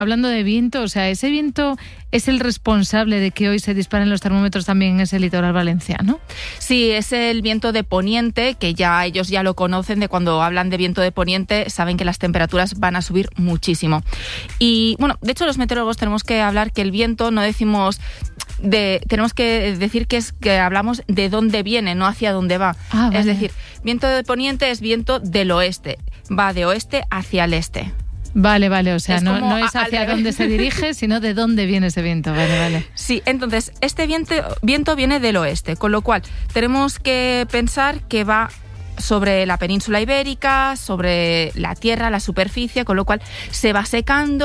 hablando de viento, o sea, ¿ese viento es el responsable de que hoy se disparen los termómetros también en ese litoral valenciano? Sí, es el viento de poniente, que ya ellos ya lo conocen, de cuando hablan de viento de poniente, saben que las temperaturas van a subir muchísimo. Y bueno, de hecho los meteorólogos tenemos que hablar que el viento no decimos... tenemos que decir que hablamos de dónde viene, no hacia dónde va. Vale. Es decir, viento de poniente es viento del oeste, va de oeste hacia el este. Vale, o sea, no es hacia dónde se dirige, sino de dónde viene ese viento, vale. Sí, entonces, este viento viene del oeste, con lo cual tenemos que pensar que va sobre la península ibérica, sobre la tierra, la superficie, con lo cual se va secando,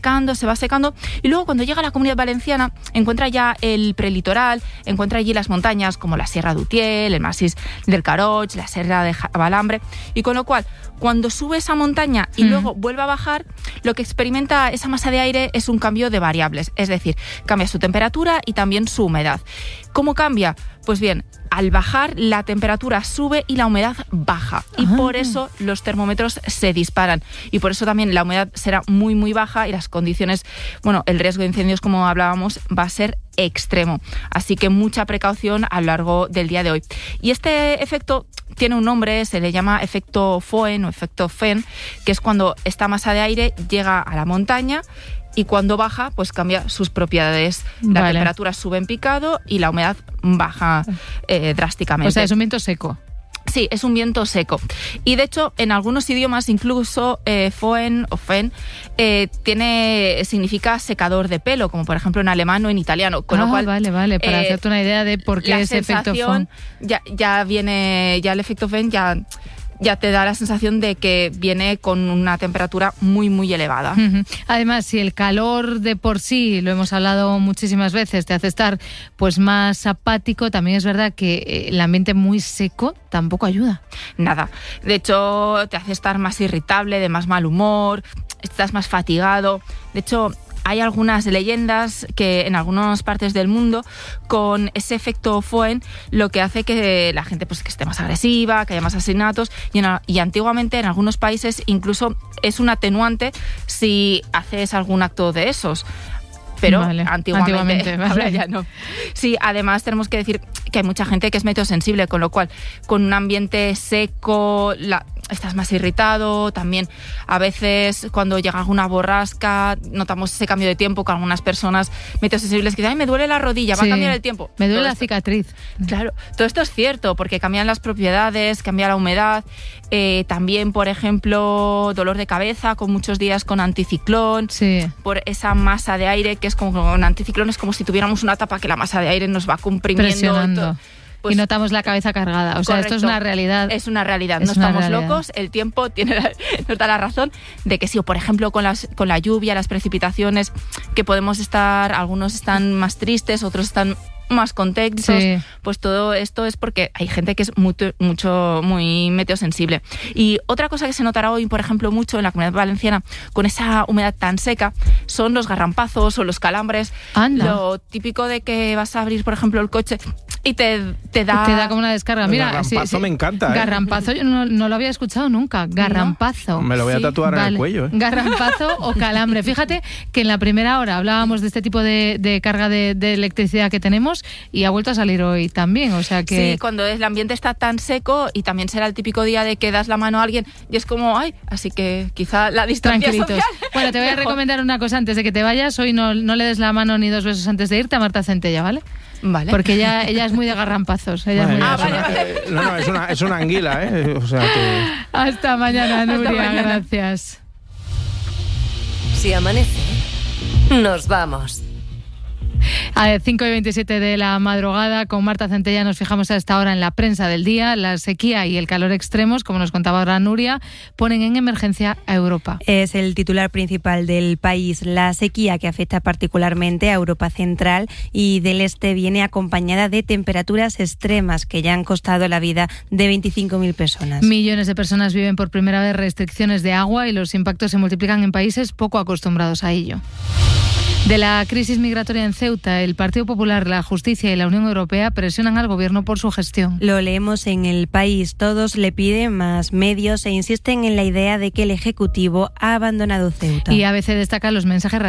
y luego cuando llega a la Comunidad Valenciana encuentra ya el prelitoral, encuentra allí las montañas como la Sierra d'Utiel, el Massís del Caroig, la Sierra de Balambre, y con lo cual cuando sube esa montaña y luego vuelve a bajar, lo que experimenta esa masa de aire es un cambio de variables, es decir, cambia su temperatura y también su humedad. ¿Cómo cambia? Pues bien, al bajar la temperatura sube y la humedad baja, y por eso los termómetros se disparan, y por eso también la humedad será muy muy baja y las condiciones, el riesgo de incendios, como hablábamos, va a ser extremo, así que mucha precaución a lo largo del día de hoy. Y este efecto tiene un nombre, se le llama efecto Foehn o efecto Foehn, que es cuando esta masa de aire llega a la montaña y cuando baja, pues cambia sus propiedades. La temperatura sube en picado y la humedad baja drásticamente. O sea, es un viento seco. Sí, es un viento seco. Y de hecho, en algunos idiomas, incluso Foehn o Foehn significa secador de pelo, como por ejemplo en alemán o en italiano. Con lo cual, vale, para hacerte una idea de por qué ese efecto Foehn. Ya el efecto Foehn ya te da la sensación de que viene con una temperatura muy, muy elevada. Además, si el calor de por sí, lo hemos hablado muchísimas veces, te hace estar pues más apático, también es verdad que el ambiente muy seco tampoco ayuda. Nada. De hecho, te hace estar más irritable, de más mal humor, estás más fatigado. De hecho, hay algunas leyendas que en algunas partes del mundo, con ese efecto Foehn, lo que hace que la gente pues que esté más agresiva, que haya más asesinatos, y antiguamente en algunos países incluso es un atenuante si haces algún acto de esos. Pero antiguamente ahora ya no. Sí, además tenemos que decir que hay mucha gente que es meteosensible, con lo cual con un ambiente seco estás más irritado. También a veces cuando llega alguna borrasca notamos ese cambio de tiempo con algunas personas meteosensibles que dicen, me duele la rodilla, va a cambiar el tiempo. Me duele la cicatriz. Claro, todo esto es cierto porque cambian las propiedades, cambia la humedad. También, por ejemplo, dolor de cabeza con muchos días con anticiclón, por esa masa de aire que es como un anticiclón, es como si tuviéramos una tapa que la masa de aire nos va comprimiendo. Presionando. Pues, y notamos la cabeza cargada. O sea, correcto. Esto es una realidad. Es una realidad. No estamos locos. El tiempo nos da la razón de que sí. O por ejemplo, con la lluvia, las precipitaciones, que podemos estar, algunos están más tristes, otros están más contentos, pues todo esto es porque hay gente que es muy meteosensible. Y otra cosa que se notará hoy, por ejemplo, mucho en la Comunidad Valenciana, con esa humedad tan seca, son los garrampazos o los calambres. Anda. Lo típico de que vas a abrir, por ejemplo, el coche y te da como una descarga. Mira, garrampazo me encanta. Garrampazo yo no lo había escuchado nunca. Garrampazo. ¿No? Me lo voy a tatuar en el cuello. Garrampazo o calambre. Fíjate que en la primera hora hablábamos de este tipo de carga de electricidad que tenemos y ha vuelto a salir hoy también, o sea que... Sí, cuando el ambiente está tan seco, y también será el típico día de que das la mano a alguien y es como, así que quizá la distancia social... Bueno, te voy a recomendar una cosa antes de que te vayas. Hoy no le des la mano ni 2 besos antes de irte a Marta Centella, ¿vale? Vale. Porque ella es muy de garrampazos. Es una anguila, ¿eh? O sea que... Hasta mañana, Nuria, gracias. Si amanece, nos vamos. A 5:27 de la madrugada, con Marta Centella nos fijamos a esta hora en la prensa del día. La sequía y el calor extremos, como nos contaba ahora Nuria, ponen en emergencia a Europa. Es el titular principal del país. La sequía, que afecta particularmente a Europa Central y del Este, viene acompañada de temperaturas extremas que ya han costado la vida de 25.000 personas. Millones de personas viven por primera vez restricciones de agua y los impactos se multiplican en países poco acostumbrados a ello. De la crisis migratoria en Ceuta, el Partido Popular, la Justicia y la Unión Europea presionan al gobierno por su gestión. Lo leemos en El País. Todos le piden más medios e insisten en la idea de que el Ejecutivo ha abandonado Ceuta. Y ABC destaca los mensajes